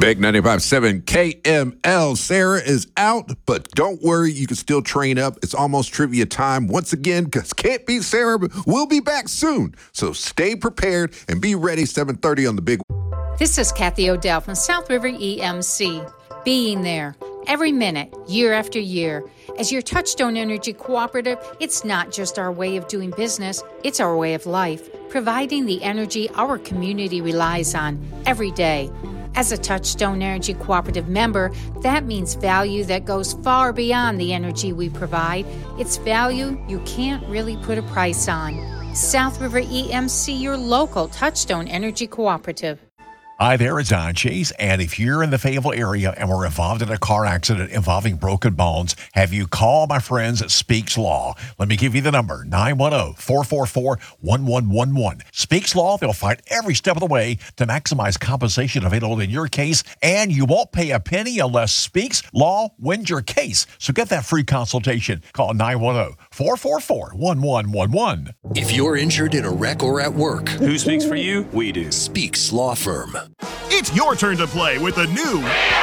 Big 95.7 KML. Sarah is out, but don't worry, you can still train up. It's almost trivia time once again, because Can't Beat Sarah will be back soon. So stay prepared and be ready, 7:30 on the Big. This is Kathy Odell from South River EMC. Being there every minute, year after year. As your Touchstone Energy Cooperative, it's not just our way of doing business, it's our way of life, providing the energy our community relies on every day. As a Touchstone Energy Cooperative member, that means value that goes far beyond the energy we provide. It's value you can't really put a price on. South River EMC, your local Touchstone Energy Cooperative. Hi there, it's Don Chase, and if you're in the Fayetteville area and were involved in a car accident involving broken bones, have you called my friends at Speaks Law? Let me give you the number, 910-444-1111. Speaks Law, they'll fight every step of the way to maximize compensation available in your case, and you won't pay a penny unless Speaks Law wins your case. So get that free consultation. Call 910-444-1111. If you're injured in a wreck or at work, who speaks for you? We do. Speaks Law Firm. It's your turn to play with the new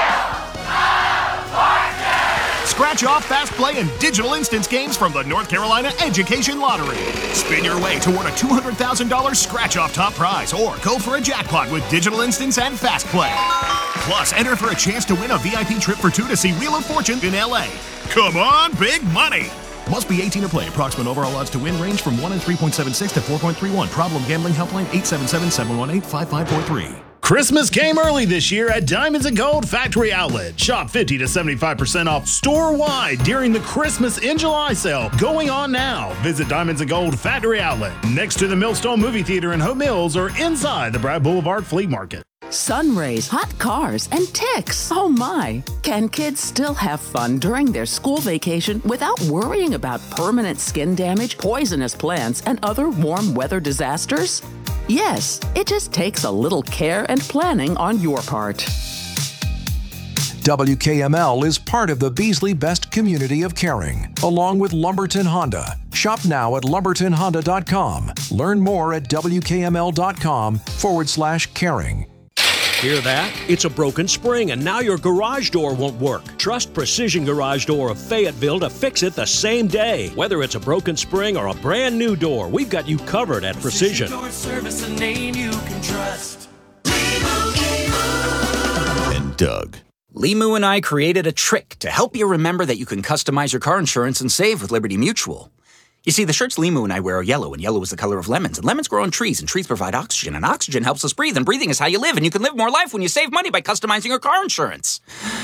Scratch Off, Fast Play, and Digital Instance games from the North Carolina Education Lottery. Spin your way to win a $200,000 Scratch Off top prize or go for a jackpot with Digital Instance and Fast Play. Plus, enter for a chance to win a VIP trip for two to see Wheel of Fortune in LA. Come on, big money! Must be 18 to play. Approximate overall odds to win range from 1 in 3.76 to 4.31. Problem gambling helpline 877-718-5543. Christmas came early this year at Diamonds and Gold Factory Outlet. Shop 50 to 75% off store-wide during the Christmas in July sale going on now. Visit Diamonds and Gold Factory Outlet next to the Millstone Movie Theater in Hope Mills or inside the Brad Boulevard Flea Market. Sun rays, hot cars, and ticks. Oh my. Can kids still have fun during their school vacation without worrying about permanent skin damage, poisonous plants, and other warm weather disasters? Yes, it just takes a little care and planning on your part. WKML is part of the Beasley Best community of caring, along with Lumberton Honda. Shop now at lumbertonhonda.com. Learn more at wkml.com/caring. Hear that? It's a broken spring, and now your garage door won't work. Trust Precision Garage Door of Fayetteville to fix it the same day. Whether it's a broken spring or a brand new door, we've got you covered at Precision. Door Service, a name you can trust. And Doug. Limu and I created a trick to help you remember that you can customize your car insurance and save with Liberty Mutual. You see, the shirts Limu and I wear are yellow, and yellow is the color of lemons, and lemons grow on trees, and trees provide oxygen, and oxygen helps us breathe, and breathing is how you live, and you can live more life when you save money by customizing your car insurance.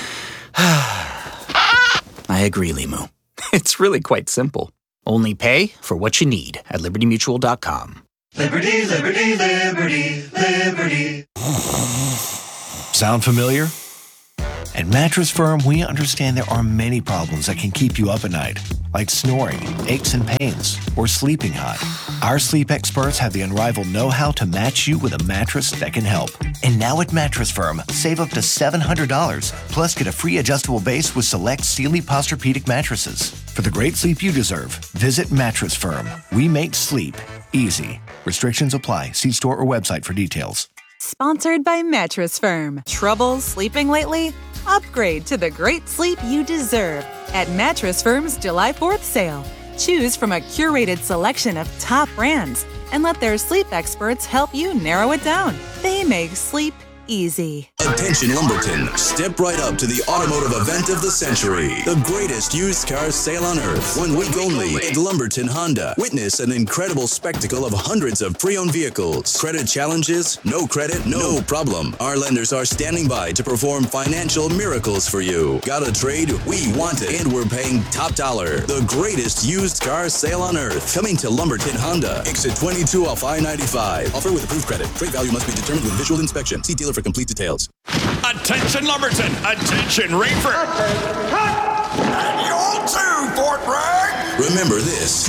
I agree, Limu. It's really quite simple. Only pay for what you need at libertymutual.com. Liberty, liberty, liberty, liberty. Sound familiar? At Mattress Firm, we understand there are many problems that can keep you up at night, like snoring, aches and pains, or sleeping hot. Our sleep experts have the unrivaled know-how to match you with a mattress that can help. And now at Mattress Firm, save up to $700, plus get a free adjustable base with select Sealy Posturepedic mattresses. For the great sleep you deserve, visit Mattress Firm. We make sleep easy. Restrictions apply. See store or website for details. Sponsored by Mattress Firm. Trouble sleeping lately? Upgrade to the great sleep you deserve at Mattress Firm's July 4th sale. Choose from a curated selection of top brands and let their sleep experts help you narrow it down. They make sleep easy. Attention Lumberton, step right up to the automotive event of the century. The greatest used car sale on earth. 1 week only at Lumberton Honda. Witness an incredible spectacle of hundreds of pre-owned vehicles. Credit challenges? No credit? No problem. Our lenders are standing by to perform financial miracles for you. Got a trade? We want it. And we're paying top dollar. The greatest used car sale on earth. Coming to Lumberton Honda. Exit 22 off I-95. Offer with approved credit. Trade value must be determined with visual inspection. See dealer for complete details. Attention Lumberton! Attention Rainford! And you too, Fort Bragg! Remember this,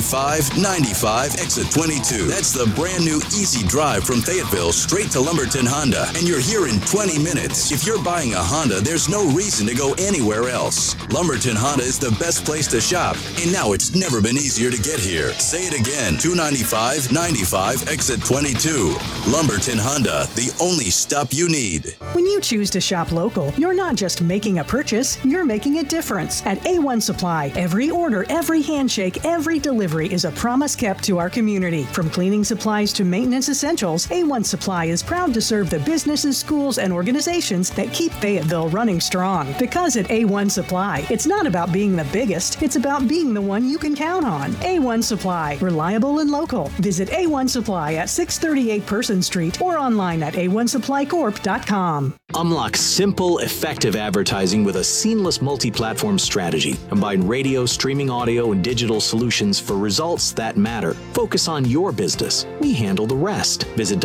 295-95 exit 22. That's the brand new easy drive from Fayetteville straight to Lumberton Honda. And you're here in 20 minutes. If you're buying a Honda, there's no reason to go anywhere else. Lumberton Honda is the best place to shop. And now it's never been easier to get here. Say it again, 295-95 exit 22. Lumberton Honda, the only stop you need. When you choose to shop local, you're not just making a purchase, you're making a difference. At A1 Supply, every order, every handshake, every delivery is a promise kept to our community. From cleaning supplies to maintenance essentials, A1 Supply is proud to serve the businesses, schools, and organizations that keep Fayetteville running strong. Because at A1 Supply, it's not about being the biggest, it's about being the one you can count on. A1 Supply, reliable and local. Visit A1 Supply at 638 Person Street or online at a1supplycorp.com. Unlock simple, effective advertising with a seamless multi-platform strategy. Combine radio, streaming audio, and digital solutions for results that matter. Focus on your business. We handle the rest. Visit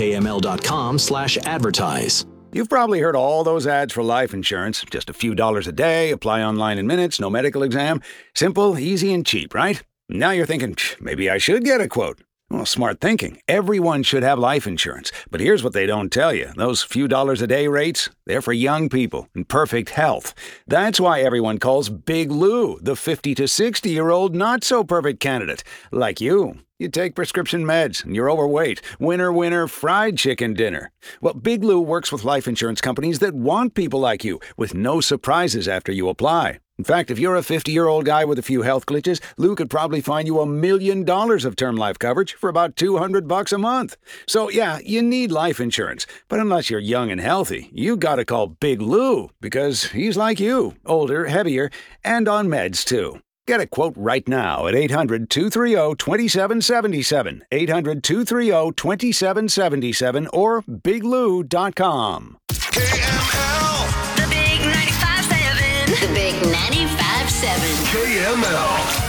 WKML.com/advertise. You've probably heard all those ads for life insurance. Just a few dollars a day, apply online in minutes, no medical exam. Simple, easy, and cheap, right? Now you're thinking, maybe I should get a quote. Well, smart thinking. Everyone should have life insurance. But here's what they don't tell you. Those few dollars a day rates, they're for young people in perfect health. That's why everyone calls Big Lou the 50 to 60-year-old not-so-perfect candidate. Like you. You take prescription meds and you're overweight. Winner, winner, fried chicken dinner. Well, Big Lou works with life insurance companies that want people like you with no surprises after you apply. In fact, if you're a 50-year-old guy with a few health glitches, Lou could probably find you $1 million of term life coverage for about $200 a month. So yeah, you need life insurance. But unless you're young and healthy, you gotta call Big Lou because he's like you, older, heavier, and on meds too. Get a quote right now at 800-230-2777, 800-230-2777, or biglou.com. KML. The Big 95.7. The Big 95.7. KML.